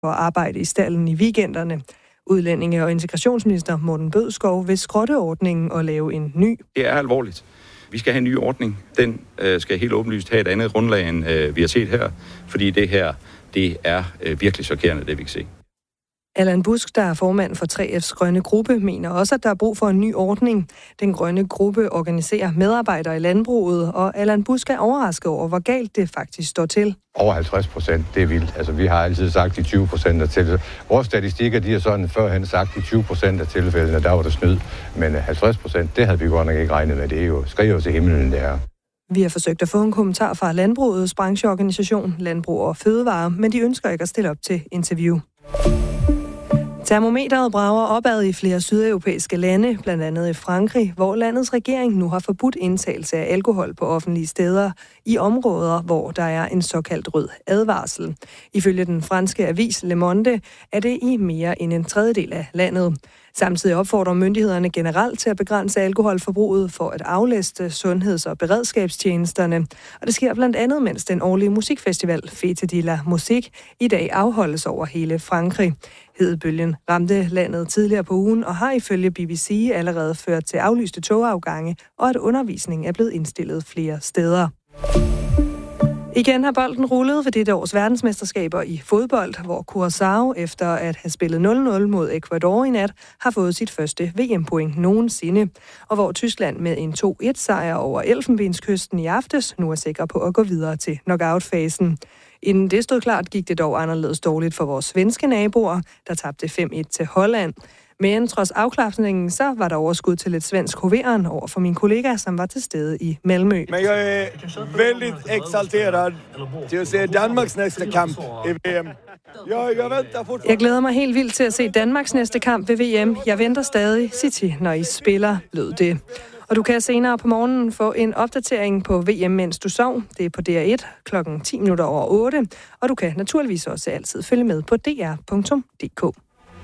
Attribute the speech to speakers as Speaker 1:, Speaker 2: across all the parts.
Speaker 1: for at arbejde i stalden i weekenderne. Udlændinge- og integrationsminister Morten Bødskov vil skrotte ordningen og lave en ny.
Speaker 2: Det er alvorligt. Vi skal have en ny ordning. Den skal helt åbenlyst have et andet grundlag, end vi har set her. Fordi det her, det er virkelig chokerende, det vi kan se.
Speaker 1: Allan Busk, der er formand for 3F's grønne gruppe, mener også, at der er brug for en ny ordning. Den grønne gruppe organiserer medarbejdere i landbruget, og Allan Busk er overrasket over, hvor galt det faktisk står til.
Speaker 3: Over 50%, det er vildt. Altså, vi har altid sagt de 20% af tilfælde. Vores statistikker, de har sådan førhen sagt de 20% af tilfældene, der var der snyd. Men 50%, det havde vi godt nok ikke regnet med. Det er jo skriver til himlen, det er.
Speaker 1: Vi har forsøgt at få en kommentar fra landbrugets brancheorganisation, Landbrug og Fødevare, men de ønsker ikke at stille op til interview. Termometeret brager opad i flere sydeuropæiske lande, blandt andet i Frankrig, hvor landets regering nu har forbudt indtagelse af alkohol på offentlige steder i områder, hvor der er en såkaldt rød advarsel. Ifølge den franske avis Le Monde er det i mere end en tredjedel af landet. Samtidig opfordrer myndighederne generelt til at begrænse alkoholforbruget for at aflaste sundheds- og beredskabstjenesterne. Og det sker blandt andet, mens den årlige musikfestival Fête de la Musique i dag afholdes over hele Frankrig. Hedebølgen ramte landet tidligere på ugen og har ifølge BBC allerede ført til aflyste togafgange og at undervisning er blevet indstillet flere steder. Igen har bolden rullet ved dette års verdensmesterskaber i fodbold, hvor Curaçao, efter at have spillet 0-0 mod Ecuador i nat, har fået sit første VM-point nogensinde. Og hvor Tyskland med en 2-1-sejr over Elfenbenskysten i aftes nu er sikker på at gå videre til knockout-fasen. Inden det stod klart, gik det dog anderledes dårligt for vores svenske naboer, der tabte 5-1 til Holland. Men trods afklapsningen, så var der overskud til lidt svensk hoveren over for min kollega, som var til stede i Malmö.
Speaker 4: Men jeg er väldigt exalterad til at se Danmarks næste kamp i VM.
Speaker 1: Jeg glæder mig helt vildt til at se Danmarks næste kamp ved VM. Jeg venter stadig, City, når I spiller, lød det. Og du kan senere på morgenen få en opdatering på VM, mens du sov. Det er på DR1 klokken 7:10. Og du kan naturligvis også altid følge med på dr.dk.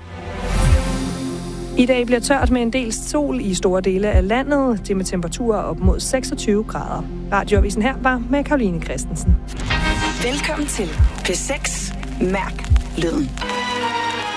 Speaker 1: I dag bliver tørt med en del sol i store dele af landet. Det med temperaturer op mod 26 grader. Radioavisen her var med Karoline Christensen.
Speaker 5: Velkommen til P6 Mærk Lyden.